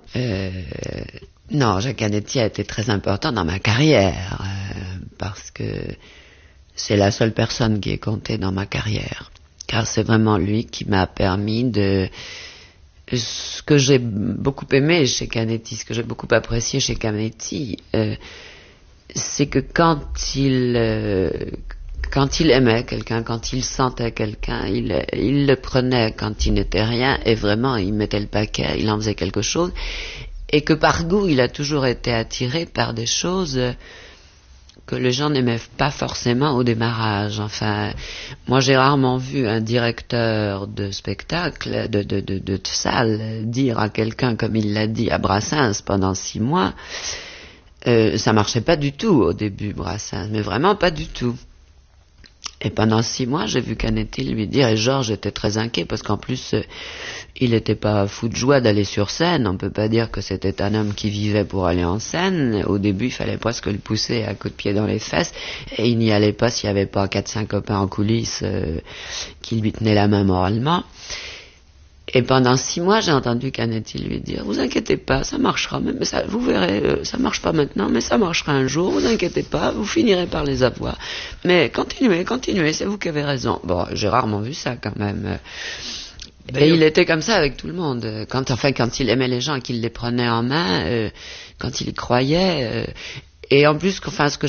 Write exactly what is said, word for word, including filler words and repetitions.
Euh, non, Jacques Canetti a été très important dans ma carrière, euh, parce que c'est la seule personne qui est comptée dans ma carrière. Car c'est vraiment lui qui m'a permis de... Ce que j'ai beaucoup aimé chez Canetti, ce que j'ai beaucoup apprécié chez Canetti, euh, c'est que quand il... Euh, quand il aimait quelqu'un, quand il sentait quelqu'un, il, il le prenait quand il n'était rien, et vraiment, il mettait le paquet, il en faisait quelque chose, et que par goût, il a toujours été attiré par des choses que les gens n'aimaient pas forcément au démarrage. Enfin, moi, j'ai rarement vu un directeur de spectacle, de, de, de, de, de salle, dire à quelqu'un, comme il l'a dit à Brassens pendant six mois, euh, ça marchait pas du tout au début, Brassens, mais vraiment pas du tout. Et pendant six mois, j'ai vu Canetti lui dire, et Georges était très inquiet, parce qu'en plus, euh, il n'était pas fou de joie d'aller sur scène. On peut pas dire que c'était un homme qui vivait pour aller en scène. Au début, il fallait presque le pousser à coups de pied dans les fesses, et il n'y allait pas s'il n'y avait pas quatre cinq copains en coulisses euh, qui lui tenaient la main moralement. Et pendant six mois, j'ai entendu Canetti lui dire, vous inquiétez pas, ça marchera, mais ça, vous verrez, euh, ça marche pas maintenant, mais ça marchera un jour, vous inquiétez pas, vous finirez par les avoir. Mais continuez, continuez, c'est vous qui avez raison. Bon, j'ai rarement vu ça quand même. Et il était comme ça avec tout le monde. Quand, enfin, quand il aimait les gens, qu'il les prenait en main, euh, quand il y croyait. Euh, et en plus, enfin, ce que